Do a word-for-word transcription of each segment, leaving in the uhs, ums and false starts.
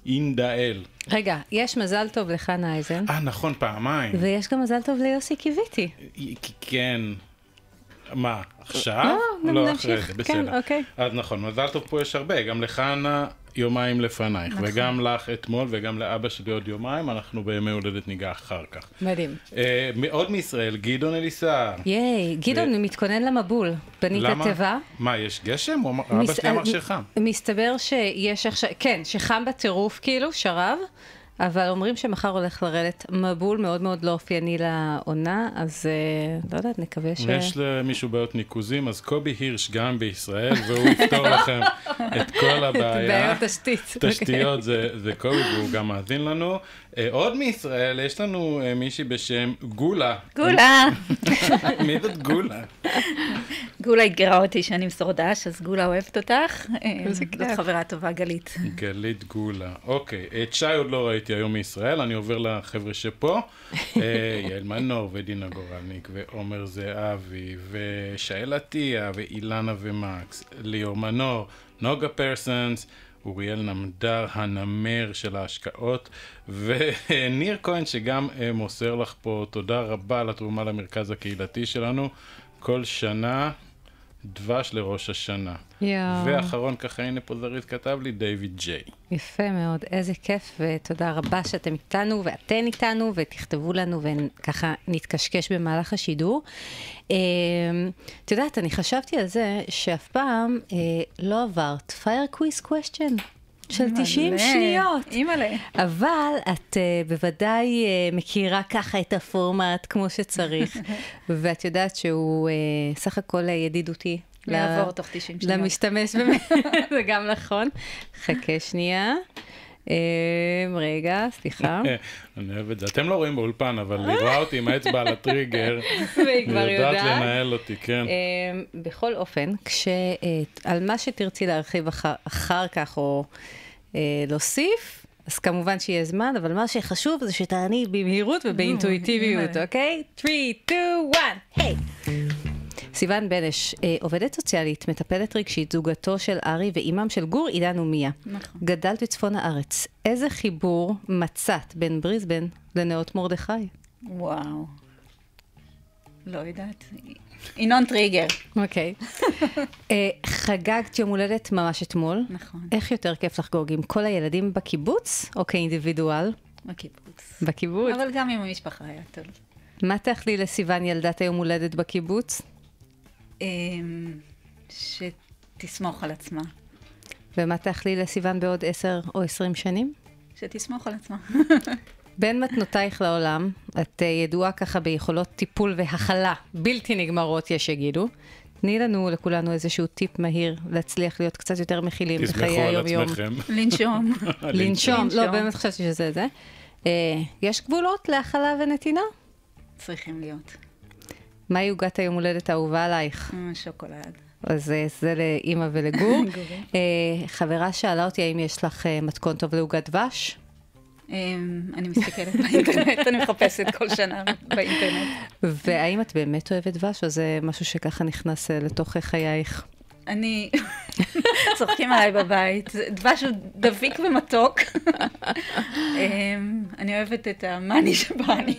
אינדאל. רגע, יש מזל טוב לחנה אייזן. אה, נכון, פעמיים. ויש גם מזל טוב ליוסי קיוויתי. כן. מה, עכשיו? לא, לא, נמשיך. אחרי זה, בסדר. כן, אוקיי. אז נכון, מזל טוב פה יש הרבה, גם לחנה יומיים לפנייך, נכון. וגם לך אתמול, וגם לאבא שלי עוד יומיים, אנחנו בימי הולדת ניגע אחר כך. מדהים. אה, עוד מישראל, גדעון אליסה. ייי, גדעון ו- מתכונן למבול. בנית למה? התיבה. מה, יש גשם? הוא אמר- אבא מס- שלי אמר אה, שחם. מסתבר שיש עכשיו, כן, שחם בטירוף כאילו, שרב, אבל אומרים שמחר הולך לרדת מבול מאוד מאוד לא אופייני לעונה, אז אה, לא יודעת, נקווה ש... יש למישהו בעיות ניקוזים, אז קובי הירש גם בישראל, והוא יפתור לכם את כל הבעיה. בעיות תשתית. תשתיות זה, זה קובי, והוא גם מאזין לנו. אה, עוד מישראל, יש לנו אה, מישהי בשם גולה. גולה. מי זאת גולה? גולה התגרה אותי שאני מסורדש, אז גולה אוהבת אותך. איזה זאת כיף. חברה טובה, גלית. גלית גולה. אוקיי, את שי עוד לא ראיתי היום מישראל, אני עובר לחבר'ה שפה. אה, יעל מנור ודינה גורלניק ועומר זהבי ושאל עטיה ואילנה ומקס, ליאור מנור, נוגה פרסנס, אוריאל נמדר, הנמר של ההשקעות, וניר כהן שגם אה, מוסר לך פה תודה רבה על התרומה למרכז הקהילתי שלנו. כל שנה דבש לראש השנה. יואו. ואחרון ככה, הנה פה זריז כתב לי, דיוויד ג'יי. יפה מאוד, איזה כיף, ותודה רבה שאתם איתנו ואתן איתנו, ותכתבו לנו וככה נתקשקש במהלך השידור. אה, את יודעת, אני חשבתי על זה שאף פעם אה, לא עברת פייר קוויז קוושטיין של תשעים שניות. אימא'לה. אבל את uh, בוודאי uh, מכירה ככה את הפורמט כמו שצריך, ואת יודעת שהוא uh, סך הכל ידידותי. לעבור תוך תשעים שניות. למשתמש באמת, זה גם נכון. חכה שנייה. Um, רגע, סליחה. אני אוהב את זה. אתם לא רואים באולפן, אבל היא רואה אותי עם האצבע על הטריגר. והיא כבר היא יודעת יודעת. לנהל אותי, כן. Um, בכל אופן, כש, uh, על מה שתרצי להרחיב אחר, אחר כך או uh, להוסיף, אז כמובן שיהיה זמן, אבל מה שחשוב זה שתעני במהירות ובאינטואיטיביות, אוקיי? שלוש, שתיים, אחת, היי! סיוון בנש, אה, עובדת סוציאלית, מטפלת רגשית, זוגתו של ארי ואימם של גור, עידן ומיה. נכון. גדלת בצפון הארץ. איזה חיבור מצאת בין בריסבן לנאות מרדכי? וואו. לא יודעת. ינון טריגר. אוקיי. אה, חגגת יום הולדת ממש אתמול. נכון. איך יותר כיף לחגוג? עם כל הילדים בקיבוץ או כאינדיבידואל? בקיבוץ. בקיבוץ. אבל גם עם המשפחה היה טוב. מה תאכלי לסיוון ילדת היום הולדת בקיבוץ? אמ, שתסמוך על עצמה. ומה תאכלי לסיוון בעוד עשר או עשרים שנים? שתסמוך על עצמה. בין מתנותייך לעולם, את uh, ידועה ככה ביכולות טיפול והכלה בלתי נגמרות, יש שיגידו. תני לנו, לכולנו, איזשהו טיפ מהיר להצליח להיות קצת יותר מכילים בחיי היום-יום. תסמכו על עצמכם. לנשום. לנשום, לא, לנשום. באמת חשבתי שזה זה. Uh, יש גבולות להכלה ונתינה? צריכים להיות. מהי עוגת היום הולדת האהובה עלייך? אה, שוקולד. אז אה, זה לאמא ולגור. גורי. אה, חברה שאלה אותי האם יש לך אה, מתכון טוב לעוגת דבש? אמ, אני מסתכלת באינטרנט, אני מחפשת כל שנה באינטרנט. והאם את באמת אוהבת דבש, או זה משהו שככה נכנס אה, לתוך חייך? אני, צוחקים עליי בבית, זה- דבש הוא דביק ומתוק. אמ, אני אוהבת את המאני שבאני.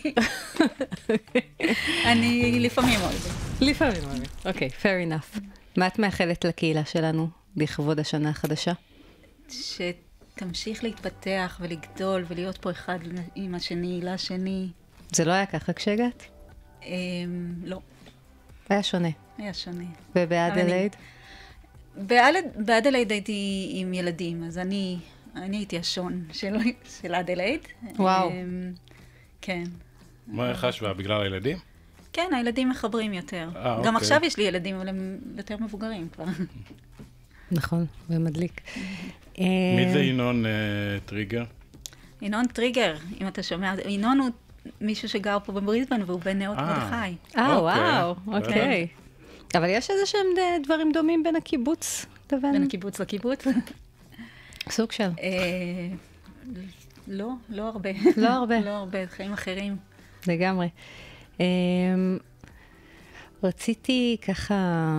אני לפעמים אוהבת. לפעמים, אוקיי, fair enough. מה את מאחלת לקהילה שלנו לכבוד השנה החדשה? שתמשיך להתפתח ולגדול ולהיות פה אחד עם השני, לשני. זה לא היה ככה כשהגעת? אמ, לא, היה שונה. היה שונה. ובאדלייד? באדל- באדלייד הייתי עם ילדים, אז אני, אני הייתי השון של, של אדלייד. וואו. אמ, כן. מה איך ההשוואה? בגלל הילדים? כן, הילדים מחברים יותר. אה, גם אוקיי. עכשיו יש לי ילדים, אבל הם יותר מבוגרים כבר. נכון, ומדליק. מי זה ינון אה, טריגר? ינון טריגר, אם אתה שומע, ינון הוא מישהו שגר פה בבריסבן, והוא בן נאות אה. מרדכי. אה, אוקיי. וואו, אוקיי. אבל יש איזה שהם ד- דברים דומים בין הקיבוץ לבין... בין הקיבוץ לקיבוץ. סוג של. אה, לא, לא הרבה. לא הרבה. לא הרבה, חיים אחרים. לגמרי. אמ, רציתי ככה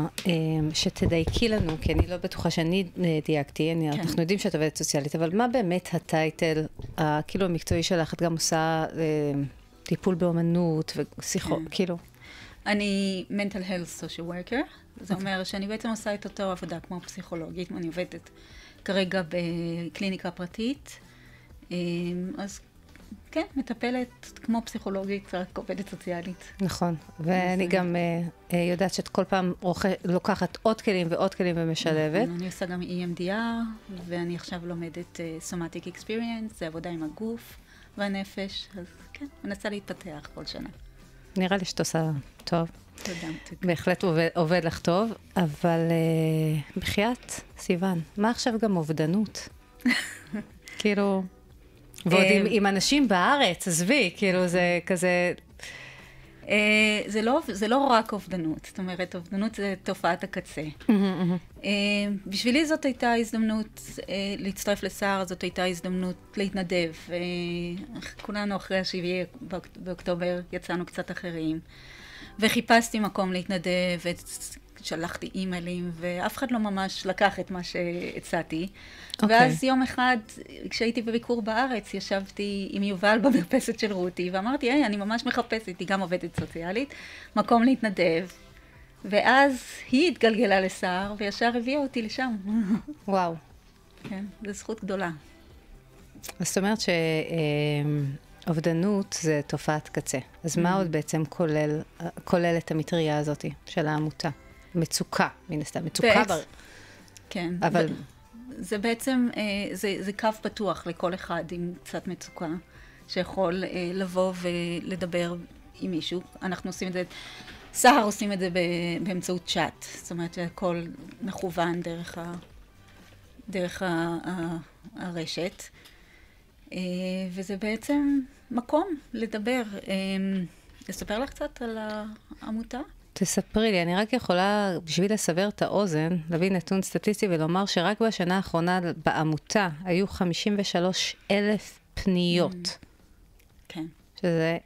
שתדייקי לנו, כי אני לא בטוחה שאני דייקתי, אני, כן. אנחנו יודעים שאת עובדת סוציאלית, אבל מה באמת הטייטל, כאילו המקצועי שלך? את גם עושה טיפול באמנות ושיחות, כן. כאילו. אני mental health social worker, זה okay. אומר שאני בעצם עושה את אותו עבודה כמו פסיכולוגית, אני עובדת כרגע בקליניקה פרטית, אז כן, מטפלת כמו פסיכולוגית, רק עובדת סוציאלית. נכון, ואני גם uh, יודעת שאת כל פעם רוח... לוקחת עוד כלים ועוד כלים ומשלבת. אני עושה גם E M D R, ואני עכשיו לומדת uh, Somatic Experience, זה עבודה עם הגוף והנפש, אז כן, מנסה להתפתח כל שנה. נראה לי שאת עושה טוב. תודה, תודה. בהחלט עובד, עובד לך טוב, אבל uh, בחייאת, סיוון, מה עכשיו גם אובדנות? כאילו... ועוד עם, עם אנשים בארץ, עזבי, כאילו זה כזה... זה לא, זה לא רק אובדנות, זאת אומרת, אובדנות זה תופעת הקצה. בשבילי זאת הייתה הזדמנות להצטרף לסער, זאת הייתה הזדמנות להתנדב. כולנו אחרי השבעה באוקטובר יצאנו קצת אחרים, וחיפשתי מקום להתנדב, שלחתי אימיילים, ואף אחד לא ממש לקח את מה שהצעתי. Okay. ואז יום אחד, כשהייתי בביקור בארץ, ישבתי עם יובל במרפסת של רותי, ואמרתי, היי, אני ממש מחפשת, היא גם עובדת סוציאלית, מקום להתנדב. ואז היא התגלגלה לסער, וישר הביאה אותי לשם. וואו. כן, זו זכות גדולה. זאת אומרת שאובדנות זה תופעת קצה. אז מה עוד בעצם כולל, כולל את המטריה הזאת של העמותה? מצוקה, מן הסתם, מצוקה בר... כן, אבל... זה בעצם, זה, זה קו פתוח לכל אחד עם קצת מצוקה, שיכול לבוא ולדבר עם מישהו. אנחנו עושים את זה, סהר עושים את זה באמצעות צ'אט, זאת אומרת שהכל מכוון דרך, ה, דרך ה, ה, הרשת, וזה בעצם מקום לדבר. לספר לך קצת על העמותה? תספרי לי, אני רק יכולה, בשביל לסבר את האוזן, להביא נתון סטטיסטי ולומר שרק בשנה האחרונה בעמותה היו חמישים ושלוש אלף פניות. כן. שזה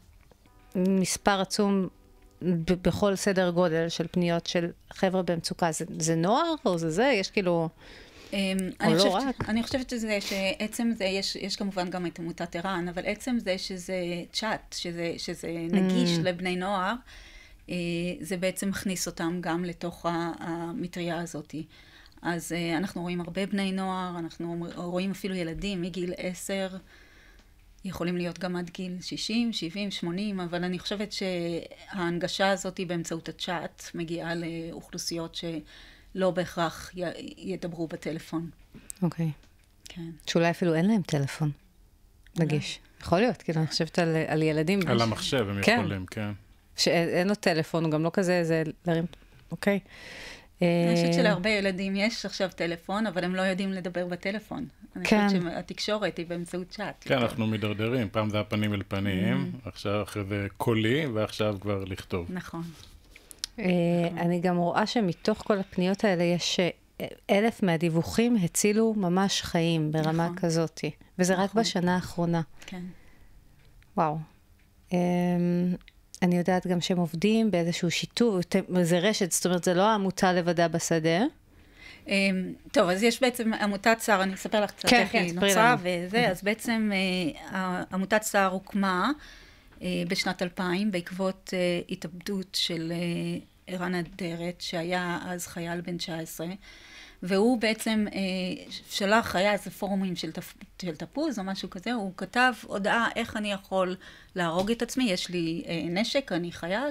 מספר עצום בכל סדר גודל של פניות של חבר'ה במצוקה. זה, זה נוער או זה זה? יש כאילו... או לא רק? אני חושבת שזה, שעצם זה, יש, יש כמובן גם את עמותת ערן, אבל עצם זה שזה צ'אט, שזה, שזה נגיש לבני נוער, זה בעצם מכניס אותם גם לתוך המטריה הזאת. אז אנחנו רואים הרבה בני נוער, אנחנו רואים אפילו ילדים מגיל עשר, יכולים להיות גם עד גיל שישים, שבעים, שמונים, אבל אני חושבת שההנגשה הזאת באמצעות הצ'אט מגיעה לאוכלוסיות שלא בהכרח ידברו בטלפון. אוקיי. כן. שאולי אפילו אין להם טלפון נגיש. יכול להיות, כאילו אני חושבת על, על ילדים. על המחשב הם כן. יכולים, כן. שאין לו טלפון, הוא גם לא כזה, זה להרים, אוקיי. אני חושבת שלהרבה ילדים יש עכשיו טלפון, אבל הם לא יודעים לדבר בטלפון. אני כן. חושבת שהתקשורת היא באמצעות צ'אט. כן, אנחנו מדרדרים, פעם זה הפנים אל פנים, עכשיו אחרי זה קולי, ועכשיו כבר לכתוב. נכון. אני גם רואה שמתוך כל הפניות האלה יש אלף מהדיווחים הצילו ממש חיים ברמה כזאת, וזה רק בשנה האחרונה. כן. וואו. אני יודעת גם שהם עובדים באיזשהו שיתוף, זה רשת, זאת אומרת, זה לא העמותה לבדה בשדה. טוב, אז יש בעצם עמותת סער, אני אספר לך קצת איך היא נוצרה וזה, אז בעצם עמותת סער הוקמה בשנת אלפיים, בעקבות התאבדות של ערן אדרת, שהיה אז חייל בן תשע עשרה, והוא בעצם שלח, היה איזה פורומים של, תפ, של תפוז או משהו כזה, הוא כתב הודעה איך אני יכול להרוג את עצמי, יש לי נשק, אני חייל,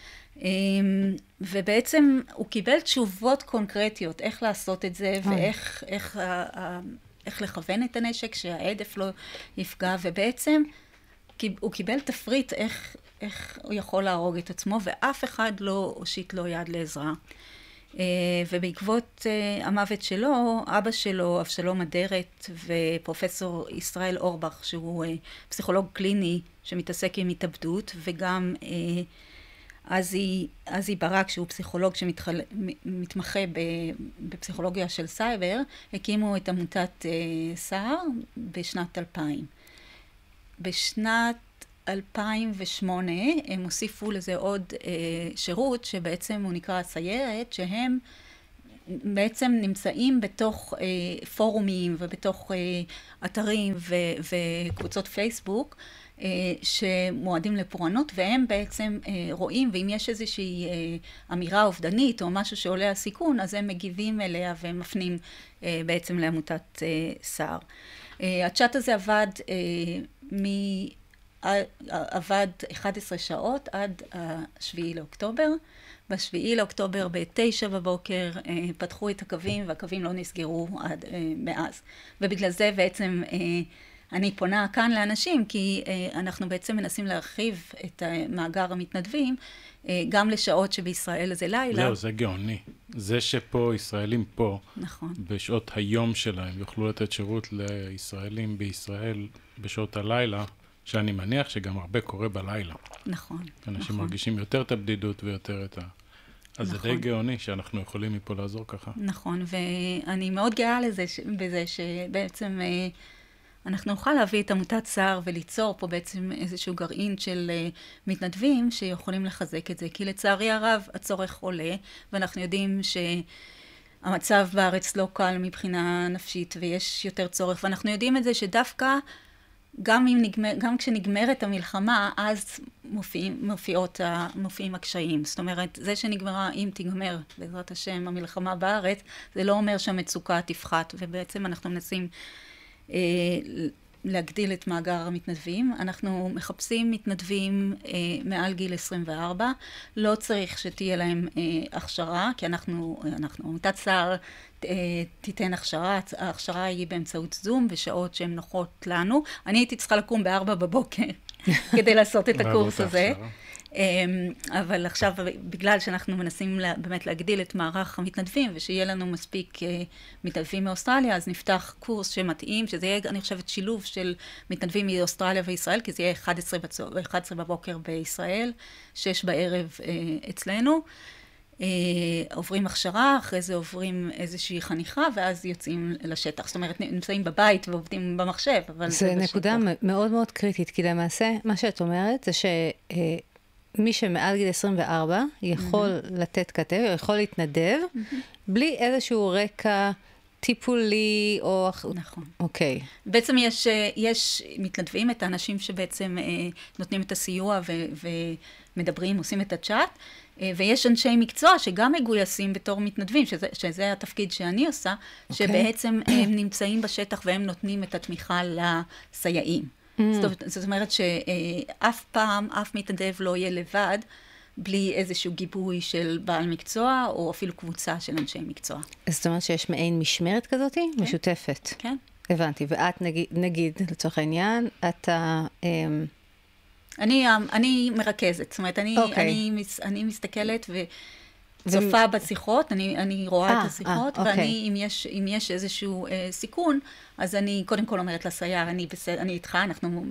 ובעצם הוא קיבל תשובות קונקרטיות, איך לעשות את זה, ואיך איך, איך לכוון את הנשק, שהעדף לא יפגע, ובעצם הוא קיבל תפריט איך, איך הוא יכול להרוג את עצמו, ואף אחד לא הושיט לו יד לעזרה. Uh, ובעקבות uh, המוות שלו, אבא שלו, אבשלום אדרת, ופרופסור ישראל אורבך, שהוא uh, פסיכולוג קליני שמתעסק עם התאבדות, וגם uh, עזי, עזי ברק, שהוא פסיכולוג שמתמחה בפסיכולוגיה של סייבר, הקימו את עמותת uh, סער בשנת אלפיים. בשנת אלפיים ושמונה הם הוסיפו לזה עוד אה, שירות שבעצם הוא נקרא סיירת, שהם בעצם נמצאים בתוך אה, פורומים ובתוך אה, אתרים ו, וקבוצות פייסבוק אה, שמועדים לפורענות, והם בעצם אה, רואים, ואם יש איזושהי אה, אמירה אובדנית או משהו שעולה על סיכון, אז הם מגיבים אליה ומפנים אה, בעצם לעמותת אה, סער. אה, הצ'אט הזה עבד אה, מ... עבד אחת עשרה שעות עד השביעי לאוקטובר. בשביעי לאוקטובר בתשע בבוקר פתחו את הקווים, והקווים לא נסגרו עד מאז. ובגלל זה בעצם אני פונה כאן לאנשים, כי אנחנו בעצם מנסים להרחיב את מאגר המתנדבים, גם לשעות שבישראל זה לילה. זהו, זה גאוני. זה שפה, ישראלים פה, נכון. בשעות היום שלהם, יוכלו לתת שירות לישראלים בישראל בשעות הלילה, שאני מניח שגם הרבה קורה בלילה. נכון, אנשים נכון. מרגישים יותר את הבדידות ויותר את ה... אז נכון. זה די גאוני שאנחנו יכולים מפה לעזור ככה. נכון, ואני מאוד גאה לזה, בזה שבעצם אנחנו נוכל להביא את עמותת סער וליצור פה בעצם איזשהו גרעין של מתנדבים שיכולים לחזק את זה, כי לצערי הרב הצורך עולה, ואנחנו יודעים שהמצב בארץ לא קל מבחינה נפשית, ויש יותר צורך, ואנחנו יודעים את זה שדווקא גם, אם נגמר, גם כשנגמרת המלחמה, אז מופיעים, מופיעות, מופיעים הקשיים. זאת אומרת, זה שנגמרה, אם תיגמר, בעזרת השם, המלחמה בארץ, זה לא אומר שהמצוקה תפחת, ובעצם אנחנו מנסים אה, להגדיל את מאגר המתנדבים. אנחנו מחפשים מתנדבים אה, מעל גיל עשרים וארבע, לא צריך שתהיה להם אה, הכשרה, כי אנחנו, אנחנו עמותת סער, תיתן הכשרה, ההכשרה היא באמצעות זום בשעות שהן נוחות לנו. אני הייתי צריכה לקום בארבע בבוקר כדי לעשות את הקורס הזה. אבל עכשיו, בגלל שאנחנו מנסים באמת להגדיל את מערך המתנדבים, ושיהיה לנו מספיק מתנדבים מאוסטרליה, אז נפתח קורס שמתאים, שזה יהיה, אני חושבת, שילוב של מתנדבים מאוסטרליה וישראל, כי זה יהיה אחת עשרה בבוקר בישראל, שש בערב אצלנו. Uh, עוברים הכשרה, אחרי זה עוברים איזושהי חניכה, ואז יוצאים לשטח. זאת אומרת, נמצאים בבית ועובדים במחשב, אבל זה, זה נקודה בשטח. מאוד מאוד קריטית, כי למעשה, מה שאת אומרת, זה שמי שמעל גיל עשרים וארבע יכול mm-hmm. לתת כתב, יכול להתנדב, mm-hmm. בלי איזשהו רקע טיפולי, או... נכון. אוקיי. Okay. בעצם יש, יש מתנדבים, את האנשים שבעצם נותנים את הסיוע ו, ומדברים, עושים את הצ'אט, ויש אנשי מקצוע שגם מגויסים בתור מתנדבים, שזה, שזה התפקיד שאני עושה, okay. שבעצם הם נמצאים בשטח והם נותנים את התמיכה לסייעים. Mm. זאת, זאת אומרת שאף פעם, אף מתנדב לא יהיה לבד, בלי איזשהו גיבוי של בעל מקצוע, או אפילו קבוצה של אנשי מקצוע. זאת אומרת שיש מעין משמרת כזאת, כן. משותפת. כן. הבנתי, ואת נגיד, נגיד לצורך העניין, אתה... אני, אני מרכזת, זאת אומרת, אני, okay. אני, אני מסתכלת וצופה ו... בשיחות, אני, אני רואה 아, את השיחות, 아, ואני, okay. אם יש, אם יש איזשהו אה, סיכון, אז אני קודם כל אומרת לסייר, אני, בסד, אני איתך, אנחנו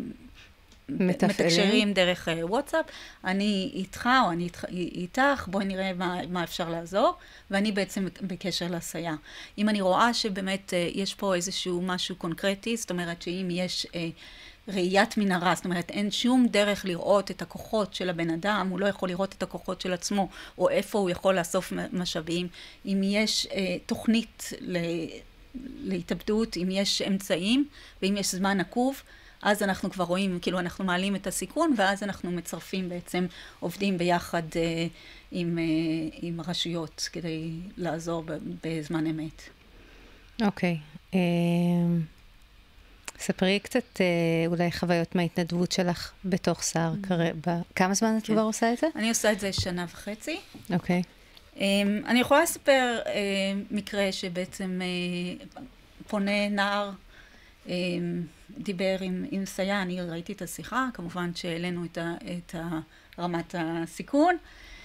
מתקשרים דרך אה, וואטסאפ, אני איתך או אני איתך, איתך, בואי נראה מה, מה אפשר לעזור, ואני בעצם בקשר לסייר. אם אני רואה שבאמת אה, יש פה איזשהו משהו קונקרטי, זאת אומרת שאם יש... אה, ראיית מנהרה, זאת אומרת, אין שום דרך לראות את הכוחות של הבן אדם, הוא לא יכול לראות את הכוחות של עצמו, או איפה הוא יכול לאסוף משאבים. אם יש אה, תוכנית ל... להתאבדות, אם יש אמצעים, ואם יש זמן עקוב, אז אנחנו כבר רואים, כאילו אנחנו מעלים את הסיכון, ואז אנחנו מצרפים בעצם, עובדים ביחד אה, עם, אה, עם הרשויות, כדי לעזור בזמן אמת. אוקיי. Okay. Um... ספרי קצת אולי חוויות מההתנדבות שלך בתוך סער. כמה זמן את כבר עושה את זה? אני עושה את זה שנה וחצי. אוקיי. אני יכולה לספר מקרה שבעצם פונה נער, דיבר עם סייע, אני ראיתי את השיחה, כמובן שהעלינו את רמת הסיכון.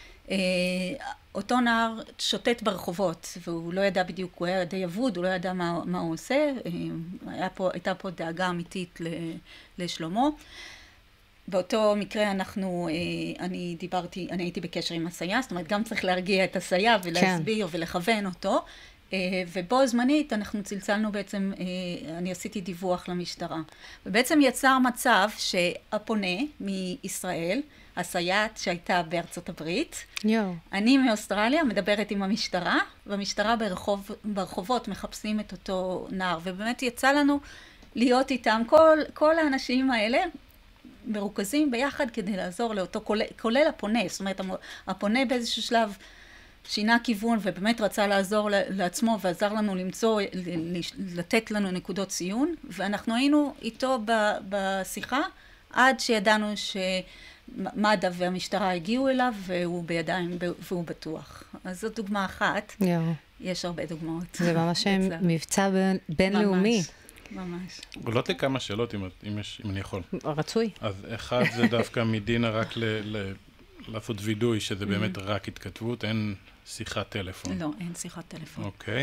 אותו נער שוטט ברחובות, והוא לא ידע בדיוק, הוא היה די אבוד, הוא לא ידע מה, מה הוא עושה, היה פה, הייתה פה דאגה אמיתית לשלומו. באותו מקרה אנחנו, אני דיברתי, אני הייתי בקשר עם הסייע, זאת אומרת גם צריך להרגיע את הסייע ולהסביר כן. ולכוון אותו, ובו זמנית אנחנו צלצלנו בעצם, אני עשיתי דיווח למשטרה. ובעצם יצר מצב שהפונה מישראל, הסייעת שהייתה בארצות הברית, יו. אני מאוסטרליה מדברת עם המשטרה, והמשטרה ברחוב, ברחובות מחפשים את אותו נער, ובאמת יצא לנו להיות איתם, כל, כל האנשים האלה מרוכזים ביחד כדי לעזור לאותו, כולל, כולל הפונה, זאת אומרת, הפונה באיזשהו שלב שינה כיוון ובאמת רצה לעזור לעצמו ועזר לנו למצוא, לתת לנו נקודות ציון, ואנחנו היינו איתו בשיחה עד שידענו שמד"א והמשטרה הגיעו אליו והוא בידיים והוא בטוח. אז זאת דוגמה אחת. יו. יש הרבה דוגמאות. זה ממש מבצע בינלאומי. ממש. עולות לי כמה שאלות אם, אם, יש, אם אני יכול. רצוי. אז אחד זה דווקא מדינה רק ל, ל, לעשות וידוי שזה באמת רק התכתבות, אין שיחת טלפון. לא, אין שיחת טלפון. אוקיי.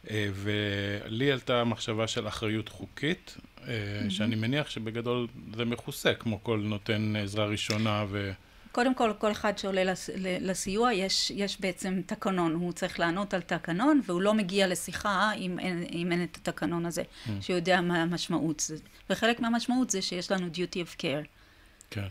ולי עלתה מחשבה של אחריות חוקית, שאני מניח שבגדול זה מכוסה, כמו כל נותן עזרה ראשונה ו... קודם כל, כל אחד שעולה לסיוע, יש, יש בעצם תקנון. הוא צריך לענות על תקנון, והוא לא מגיע לשיחה אם אין, אם אין את התקנון הזה, mm. שיודע מה המשמעות זה. וחלק מהמשמעות זה שיש לנו duty of care. כן.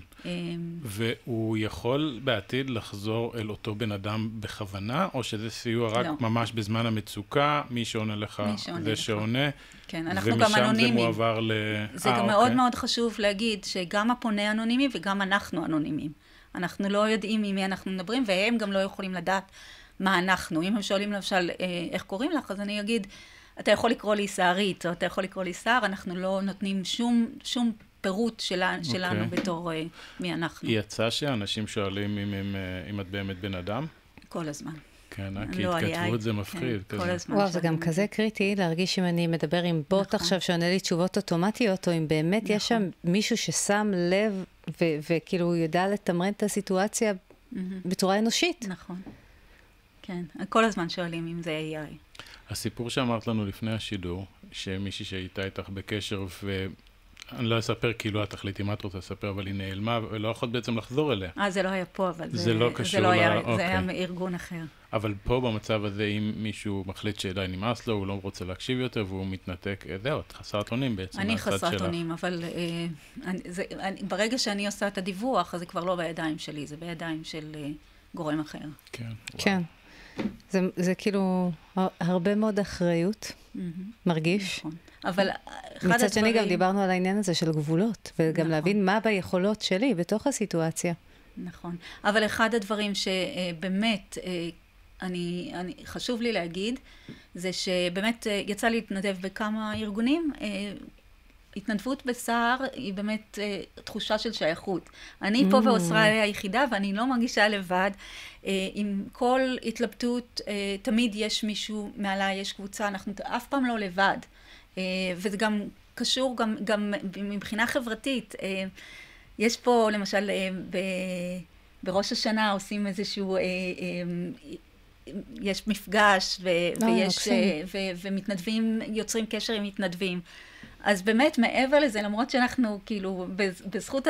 והוא יכול בעתיד לחזור אל אותו בן אדם בכוונה, או שזה סיוע רק לא. ממש בזמן המצוקה, מי שעונה לך, זה שעונה, כן, אנחנו גם אנונימיים. ומשם זה מועבר ל... זה גם מאוד מאוד חשוב להגיד שגם הפונה אנונימי וגם אנחנו אנונימיים. אנחנו לא יודעים עם מי אנחנו מדברים, והם גם לא יכולים לדעת מה אנחנו. אם הם שואלים למשל איך קוראים לך, אז אני אגיד, אתה יכול לקרוא לי סערית, או אתה יכול לקרוא לי סער, אנחנו לא נותנים שום, שום פירוט שלה, שלנו okay. בתור uh, מי אנחנו. יצא שאנשים שואלים אם, אם, אם את באמת בן אדם? כל הזמן. כן, כי לא התכתבות זה מפחיד. כן, כל הזמן. וואו, זה גם כזה קריטי להרגיש אם אני מדבר עם בוט נכון. עכשיו שעונה לי תשובות אוטומטיות, או אם באמת נכון. יש שם מישהו ששם לב ו- וכאילו ידע לתמרן את הסיטואציה mm-hmm. בצורה אנושית. נכון. כן, כל הזמן שואלים אם זה איי איי. הסיפור שאמרת לנו לפני השידור, שמישהי שהייתה איתך בקשר ו... אני לא אספר כאילו התכליתי מה את רוצה לספר, אבל היא נעלמה, ולא יכולת בעצם לחזור אליה. אה, זה לא היה פה, אבל זה, זה לא קשור זה לא היה, לה... זה היה מארגון אחר. אבל פה במצב הזה, אם מישהו מחליט שדי נמאס לו, הוא לא רוצה להקשיב יותר, והוא מתנתק, זהו, את חסרת אונים בעצם. אני חסרת אונים, אבל אה, אני, זה, אני, ברגע שאני עושה את הדיווח, אז זה כבר לא בידיים שלי, זה בידיים של אה, גורם אחר. כן. כן. זה, זה כאילו הרבה מאוד אחריות, mm-hmm. מרגיש. נכון. אבל מצד שני גם דיברנו על העניין הזה של גבולות, וגם נכון. להבין מה ביכולות שלי בתוך הסיטואציה. נכון. אבל אחד הדברים שבאמת אני, אני, חשוב לי להגיד, זה שבאמת יצא לי להתנדב בכמה ארגונים, התנדבות בסער היא באמת uh, תחושה של שייכות. אני mm. פה באוסטרליה היחידה, ואני לא מרגישה לבד. Uh, עם כל התלבטות, uh, תמיד יש מישהו מעלה, יש קבוצה, אנחנו אף פעם לא לבד. Uh, וזה גם קשור, גם, גם מבחינה חברתית. Uh, יש פה, למשל, uh, ב, בראש השנה עושים איזשהו... Uh, um, יש מפגש, ו, oh, ויש, uh, ו, ומתנדבים, יוצרים קשר עם מתנדבים. אז באמת, מעבר לזה, למרות שאנחנו, כאילו, בזכות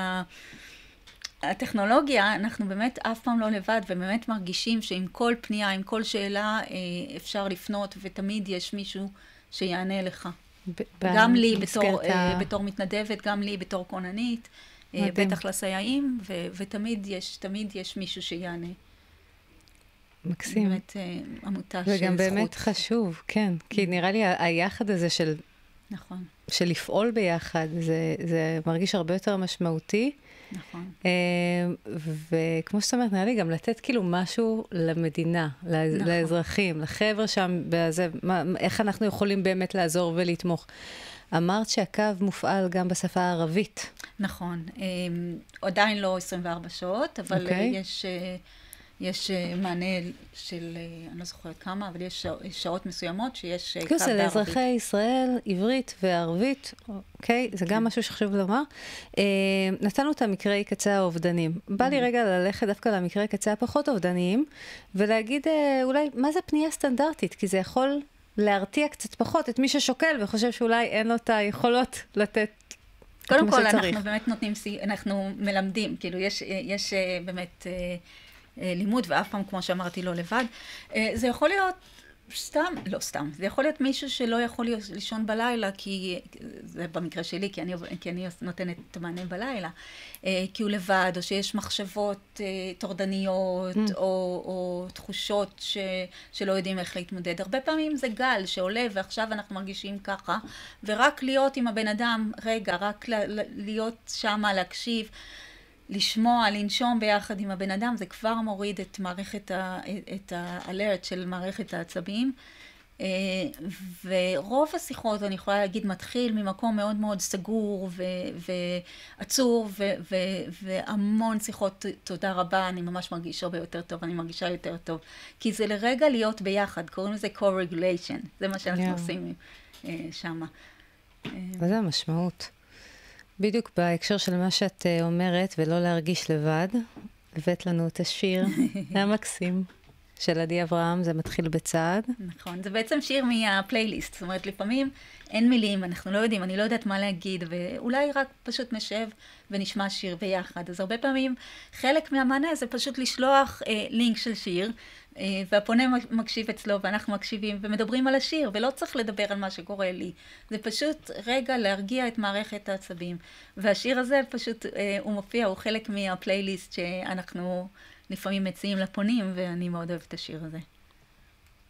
הטכנולוגיה, אנחנו באמת אף פעם לא לבד, ובאמת מרגישים שעם כל פנייה, עם כל שאלה, אפשר לפנות, ותמיד יש מישהו שיענה לך. גם לי בתור, בתור מתנדבת, גם לי בתור כוננית, בטח לסייעים, ותמיד יש, תמיד יש מישהו שיענה. מקסים. באמת עמותה של זכות. וגם באמת חשוב, כן. כי נראה לי היחד הזה של... נכון. של לפעול ביחד, זה, זה מרגיש הרבה יותר משמעותי. נכון. וכמו שאת אומרת, נראה לי גם לתת כאילו משהו למדינה, נכון. לאזרחים, לחבר'ה שם, בזה, מה, איך אנחנו יכולים באמת לעזור ולתמוך. אמרת שהקו מופעל גם בשפה הערבית. נכון. עדיין לא עשרים וארבע שעות, אבל okay. יש... יש מענה של, אני לא זוכרת כמה, אבל יש שעות מסוימות שיש קו בערבית. זה לאזרחי ישראל, עברית וערבית, אוקיי? זה גם משהו שחשוב לומר. נתנו את המקרי קצה האובדנים. בא לי רגע ללכת דווקא למקרי קצה הפחות אובדניים, ולהגיד אולי, מה זה פנייה סטנדרטית? כי זה יכול להרתיע קצת פחות את מי ששוקל וחושב שאולי אין לו את היכולות לתת קודם כל, אנחנו באמת נותנים, אנחנו מלמדים, כאילו יש, יש באמת... לימוד, ואף פעם, כמו שאמרתי, לא לבד. זה יכול להיות סתם, לא סתם. זה יכול להיות מישהו שלא יכול לישון בלילה, כי זה במקרה שלי, כי אני, כי אני נותנת את המענה בלילה, כי הוא לבד, או שיש מחשבות טורדניות, mm. או, או תחושות ש, שלא יודעים איך להתמודד. הרבה פעמים זה גל שעולה, ועכשיו אנחנו מרגישים ככה, ורק להיות עם הבן אדם, רגע, רק להיות שמה, להקשיב, לשמוע, לנשום ביחד עם הבן אדם, זה כבר מוריד את מערכת ה, את האלרט של מערכת העצבים. ורוב השיחות, אני יכולה להגיד, מתחיל ממקום מאוד מאוד סגור ו, ועצור, ו, ו, והמון שיחות, תודה רבה, אני ממש מרגישה הרבה יותר טוב, אני מרגישה יותר טוב. כי זה לרגע להיות ביחד, קוראים לזה co-regulation, זה מה שאנחנו yeah. עושים שמה. וזה המשמעות. בדיוק בהקשר של מה שאת אומרת, ולא להרגיש לבד, הבאת לנו את השיר המקסים של עדי אברהם, זה מתחיל בצעד. נכון, זה בעצם שיר מהפלייליסט, זאת אומרת, לפעמים אין מילים, אנחנו לא יודעים, אני לא יודעת מה להגיד, ואולי רק פשוט נשב ונשמע שיר ביחד. אז הרבה פעמים חלק מהמענה זה פשוט לשלוח אה, לינק של שיר, אה, והפונה מקשיב אצלו ואנחנו מקשיבים ומדברים על השיר, ולא צריך לדבר על מה שקורה לי. זה פשוט רגע להרגיע את מערכת העצבים. והשיר הזה פשוט, אה, הוא מופיע, הוא חלק מהפלייליסט שאנחנו לפעמים מציעים לפונים, ואני מאוד אוהבת את השיר הזה.